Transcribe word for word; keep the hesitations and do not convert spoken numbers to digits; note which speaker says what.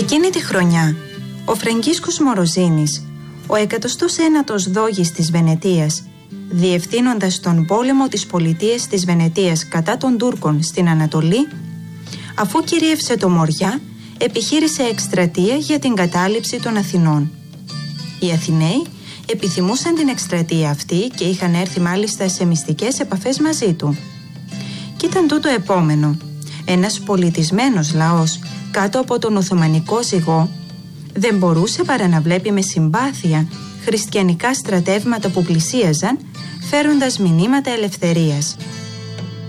Speaker 1: Εκείνη τη χρονιά, ο Φραγκίσκος Μοροζίνης, ο εκατοστός ένατος δόγης της Βενετίας, διευθύνοντας τον πόλεμο της πολιτείας της Βενετίας κατά των Τούρκων στην Ανατολή, αφού κυρίευσε το Μοριά, επιχείρησε εκστρατεία για την κατάληψη των Αθηνών. Οι Αθηναίοι επιθυμούσαν την εκστρατεία αυτή και είχαν έρθει μάλιστα σε μυστικές επαφές μαζί του. Κι ήταν τούτο επόμενο. Ένας πολιτισμένος λαός κάτω από τον Οθωμανικό ζυγό δεν μπορούσε παρά να βλέπει με συμπάθεια χριστιανικά στρατεύματα που πλησίαζαν, φέροντας μηνύματα ελευθερίας.